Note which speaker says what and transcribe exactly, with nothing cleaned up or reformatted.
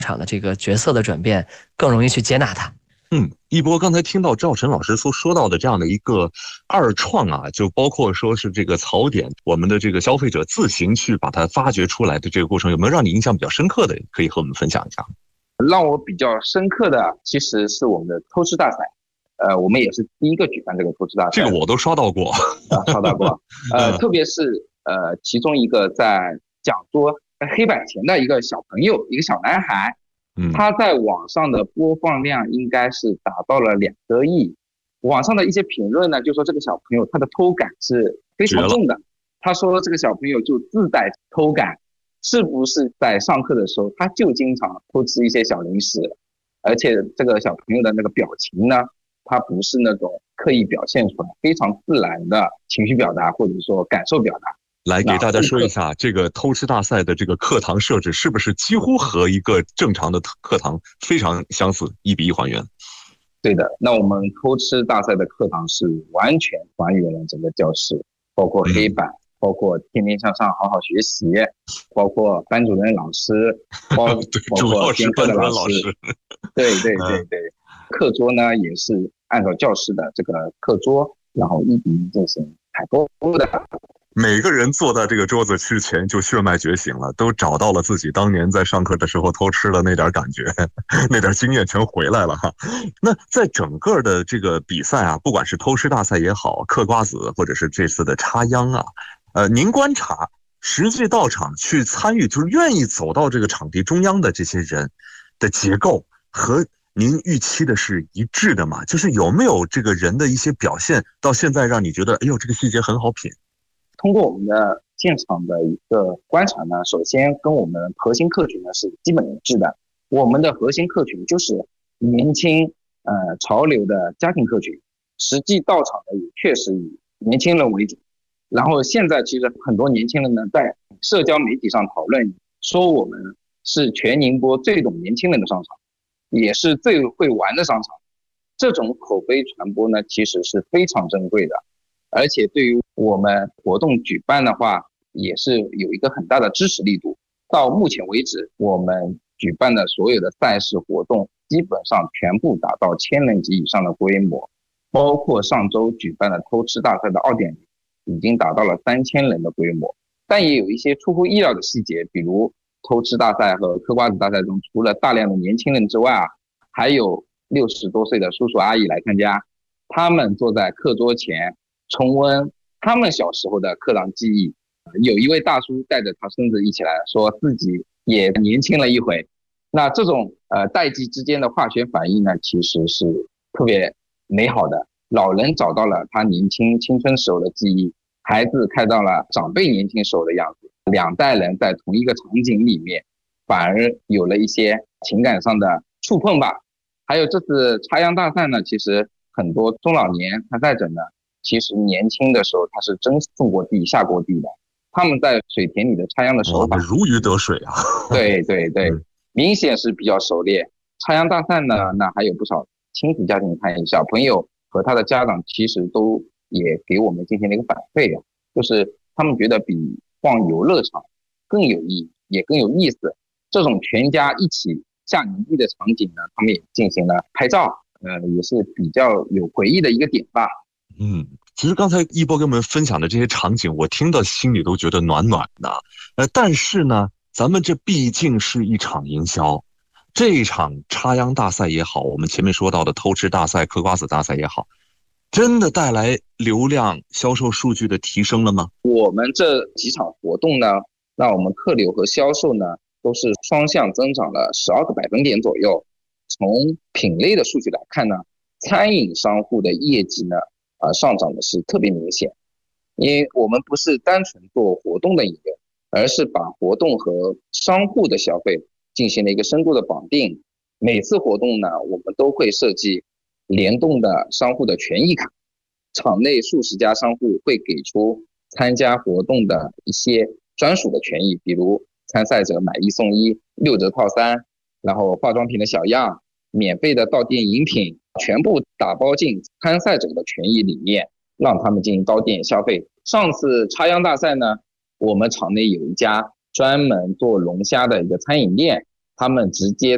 Speaker 1: 场的这个角色的转变，更容易去接纳它。
Speaker 2: 嗯，一波刚才听到赵晨老师所说到的这样的一个二创啊，就包括说是这个槽点，我们的这个消费者自行去把它发掘出来的这个过程，有没有让你印象比较深刻的，可以和我们分享一下？
Speaker 3: 让我比较深刻的其实是我们的偷吃大赛，呃，我们也是第一个举办这个偷吃大赛，
Speaker 2: 这个我都刷到过，
Speaker 3: 啊，刷到过，呃，特别是呃，其中一个在讲桌黑板前的一个小朋友，一个小男孩。他在网上的播放量应该是达到了两个亿，网上的一些评论呢，就说这个小朋友他的偷感是非常重的。他说这个小朋友就自带偷感，是不是在上课的时候他就经常偷吃一些小零食，而且这个小朋友的那个表情呢，他不是那种刻意表现出来，非常自然的情绪表达或者说感受表达。
Speaker 2: 来给大家说一下，这个偷吃大赛的这个课堂设置是不是几乎和一个正常的课堂非常相似，一比一还原？
Speaker 3: 对的，那我们偷吃大赛的课堂是完全还原了整个教室，包括黑板，嗯、包括天天向上好好学习，包括班主任老师，包包括监课的老师，对对对对，嗯、课桌呢也是按照教室的这个课桌，然后一比一进行采购的。
Speaker 2: 每个人坐在这个桌子之前就血脉觉醒了，都找到了自己当年在上课的时候偷吃的那点感觉，那点经验全回来了哈。那在整个的这个比赛啊，不管是偷吃大赛也好，嗑瓜子或者是这次的插秧啊，呃，您观察实际到场去参与，就是愿意走到这个场地中央的这些人的结构和您预期的是一致的吗？就是有没有这个人的一些表现到现在让你觉得，哎呦，这个细节很好品？
Speaker 3: 通过我们的现场的一个观察呢，首先跟我们核心客群呢是基本一致的。我们的核心客群就是年轻、呃潮流的家庭客群，实际到场的也确实以年轻人为主。然后现在其实很多年轻人呢在社交媒体上讨论，说我们是全宁波最懂年轻人的商场，也是最会玩的商场。这种口碑传播呢，其实是非常珍贵的。而且对于我们活动举办的话，也是有一个很大的支持力度。到目前为止，我们举办的所有的赛事活动，基本上全部达到千人级以上的规模，包括上周举办的偷吃大赛的 二点零， 已经达到了三千人的规模。但也有一些出乎意料的细节，比如偷吃大赛和嗑瓜子大赛中，除了大量的年轻人之外啊，还有六十多岁的叔叔阿姨来参加，他们坐在课桌前重温他们小时候的课堂记忆，有一位大叔带着他孙子一起来，说自己也年轻了一回。那这种呃代际之间的化学反应呢，其实是特别美好的。老人找到了他年轻青春时候的记忆，孩子看到了长辈年轻时候的样子，两代人在同一个场景里面，反而有了一些情感上的触碰吧。还有这次插秧大赛呢，其实很多中老年参赛者呢，其实年轻的时候他是真种过地下过地的，他们在水田里的插秧的手法、
Speaker 2: 哦、如鱼得水啊。
Speaker 3: 对对对、嗯、明显是比较熟练。插秧大赛呢，那还有不少亲子家庭参与，小朋友和他的家长其实都也给我们进行了一个反馈啊，就是他们觉得比逛游乐场更有意义，也更有意思。这种全家一起下泥地的场景呢，他们也进行了拍照，呃，也是比较有回忆的一个点吧。
Speaker 2: 嗯，其实刚才一波给我们分享的这些场景，我听到心里都觉得暖暖的。呃，但是呢，咱们这毕竟是一场营销，这一场插秧大赛也好，我们前面说到的偷吃大赛、嗑瓜子大赛也好，真的带来流量销售数据的提升了吗？
Speaker 3: 我们这几场活动呢，那我们客流和销售呢，都是双向增长了十二个百分点左右。从品类的数据来看呢，餐饮商户的业绩呢，啊，上涨的是特别明显。因为我们不是单纯做活动的引流，而是把活动和商户的消费进行了一个深度的绑定。每次活动呢，我们都会设计联动的商户的权益卡，场内数十家商户会给出参加活动的一些专属的权益，比如参赛者买一送一、六折套餐，然后化妆品的小样、免费的到店饮品，全部打包进参赛者的权益里面，让他们进行到店消费。上次插秧大赛呢，我们场内有一家专门做龙虾的一个餐饮店，他们直接